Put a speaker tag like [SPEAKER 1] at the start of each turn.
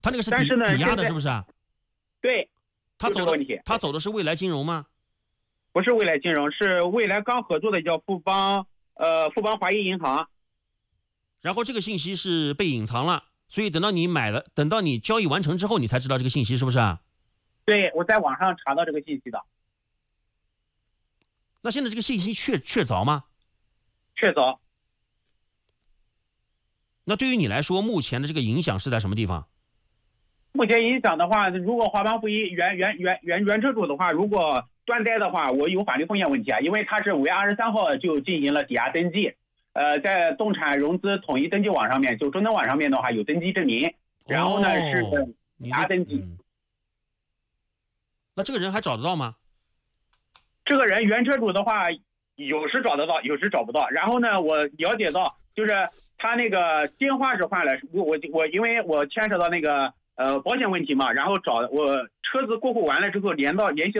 [SPEAKER 1] 他那个是
[SPEAKER 2] 但是呢
[SPEAKER 1] 抵押的，
[SPEAKER 2] 现在
[SPEAKER 1] 是不是啊？
[SPEAKER 2] 对，
[SPEAKER 1] 他走的
[SPEAKER 2] 就这个问题。
[SPEAKER 1] 他走的是未来金融吗？
[SPEAKER 2] 不是未来金融，是未来刚合作的叫富邦华谊银行。
[SPEAKER 1] 然后这个信息是被隐藏了，所以等到你交易完成之后，你才知道这个信息，是不是啊？
[SPEAKER 2] 对，我在网上查到这个信息的。
[SPEAKER 1] 那现在这个信息确凿吗？
[SPEAKER 2] 确凿。
[SPEAKER 1] 那对于你来说，目前的这个影响是在什么地方？
[SPEAKER 2] 目前影响的话，如果华邦富一原车主的话，如果断贷的话，我有法律风险问题啊，因为他是5月23号就进行了抵押登记，在动产融资统一登记网上面，就中登网上面的话有登记证明，然后呢是抵押登记。
[SPEAKER 1] 那这个人还找得到吗？
[SPEAKER 2] 这个人原车主的话，有时找得到，有时找不到。然后呢，我了解到就是他那个电话是换了，我因为我牵扯到那个保险问题嘛，然后我车子过户完了之后联系